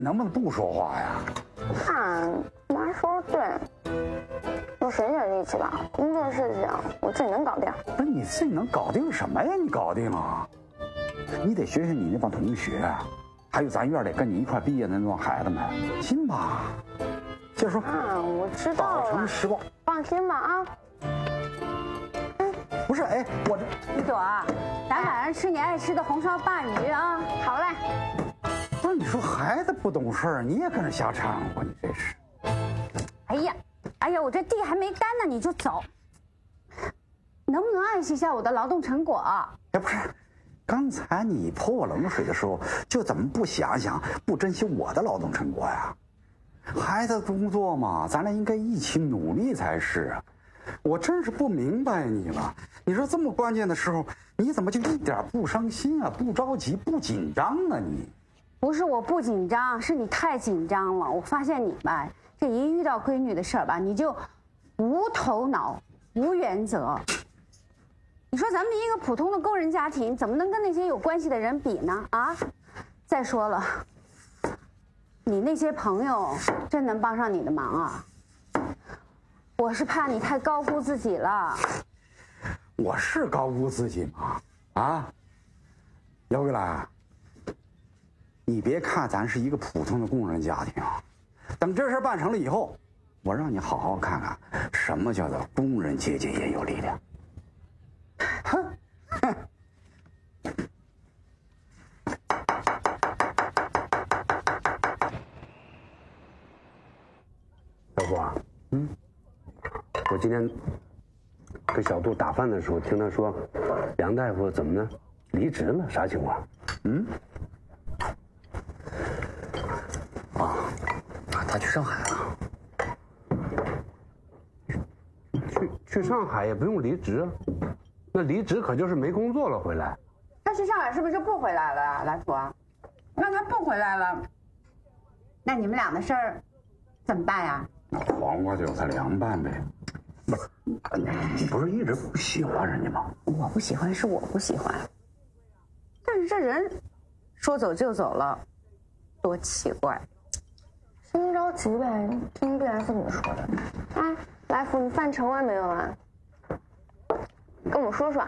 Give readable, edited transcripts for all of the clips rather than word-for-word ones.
能不能不说话呀？ 妈说对，多省点力气吧。工作的事情我自己能搞定。 不是你自己能搞定什么呀？你搞定啊？你得学学你那帮同学，还有咱院里跟你一块毕业的那帮孩子们，信吧？接着说。 我知道了。 早成时报， 放心吧啊。 不是，哎，我这李朵啊，咱晚上吃你爱吃的红烧鲅鱼啊。 好嘞。 不是你说孩子不懂事儿，你也跟着瞎掺和，你这是。 哎呀，我这地还没干呢，你就走，能不能爱惜一下我的劳动成果？ 哎，不是，刚才你泼我冷水的时候，就怎么不想想，不珍惜我的劳动成果呀？孩子工作嘛，咱俩应该一起努力才是。我真是不明白你了。你说这么关键的时候，你怎么就一点不伤心啊？不着急，不紧张呢？你不是我不紧张，是你太紧张了。我发现你吧，这一遇到闺女的事儿吧，你就无头脑、无原则。你说咱们一个普通的工人家庭，怎么能跟那些有关系的人比呢？啊！再说了，你那些朋友真能帮上你的忙啊？我是怕你太高估自己了。 我是高估自己吗？啊，姚桂兰，你别看咱是一个普通的工人家庭，等这事办成了以后，我让你好好看看什么叫做工人阶级也有力量。哼，哼。 老婆，我今天跟小杜打饭的时候，听他说，梁大夫怎么呢？离职了，啥情况？ 他去上海了。 去上海也不用离职啊，那离职可就是没工作了回来。 他去上海是不是就不回来了啊，来福？那他不回来了，那你们俩的事儿怎么办呀？ 黄瓜韭菜凉拌呗。不是，你不是一直不喜欢人家吗？ 我不喜欢是我不喜欢，但是这人说走就走了，多奇怪。 心着急呗，听毕来福怎么说的。哎，来福，你饭盛完没有啊？跟我说说。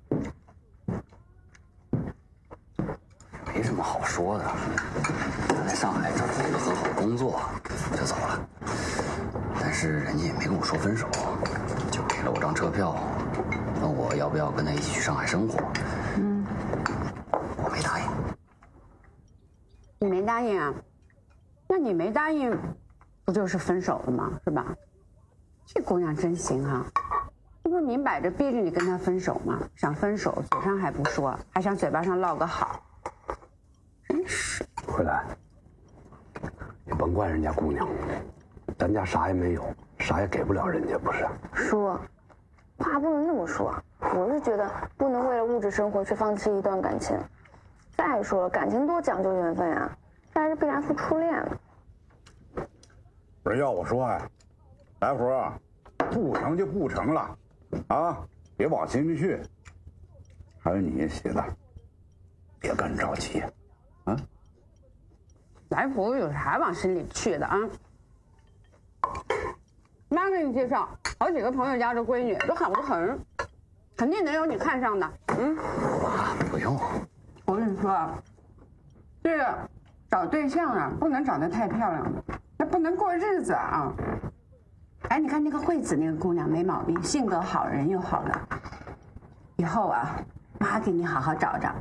没什么好说的，他在上海找了一个很好的工作，就走了。但是人家也没跟我说分手，就给了我张车票，问我要不要跟他一起去上海生活。我没答应。 你没答应啊？那你没答应，不就是分手了吗？是吧？这姑娘真行啊！这不是明摆着逼着你跟她分手吗？想分手，嘴上还不说，还想嘴巴上落个好。真是。 回来，你甭怪人家姑娘，咱家啥也没有，啥也给不了人家，不是？ 叔，话不能那么说。我是觉得不能为了物质生活去放弃一段感情。再说了，感情多讲究缘分啊，这还是毕来福初恋了。 不是要我说呀，来福，不成就不成了，啊，别往心里去。还有你媳妇，别跟着急，啊。 来福有啥往心里去的啊？妈给你介绍好几个朋友家的闺女都好得很，肯定能有你看上的。 妈，不用。 我跟你说啊，这个找对象啊，不能长得太漂亮的，那不能过日子啊。哎，你看那个惠子那个姑娘没毛病，性格好，人又好的。以后啊，妈给你好好找找。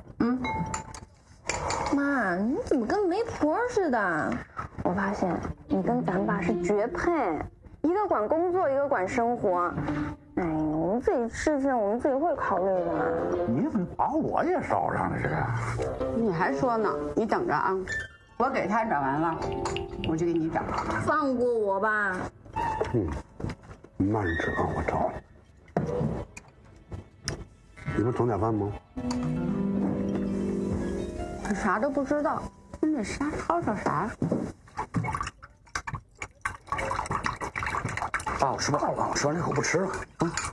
妈，你怎么跟媒婆似的？我发现你跟咱爸是绝配，一个管工作，一个管生活。哎，我们自己事情我们自己会考虑的。 你怎么把我也捎上了这个？ 你还说呢？你等着啊，我给他找完了，我就给你找。 放过我吧。 慢着啊，我找你。你不是盛点饭吗？ 我啥都不知道，跟着瞎吵吵啥？ 爸，我吃饱了，我吃完这口不吃了。